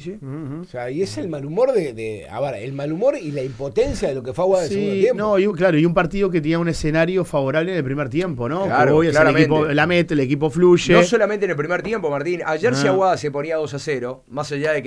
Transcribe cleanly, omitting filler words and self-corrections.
sí. O sea, y es el mal humor a ver, el mal humor y la impotencia de lo que fue Aguada en el segundo tiempo. No, claro, y un partido que tenía un escenario favorable en el primer tiempo, ¿no? Claro, que hoy el equipo la mete, el equipo fluye. No solamente en el primer tiempo, Martín. Ayer si Aguada se ponía 2-0, más allá de que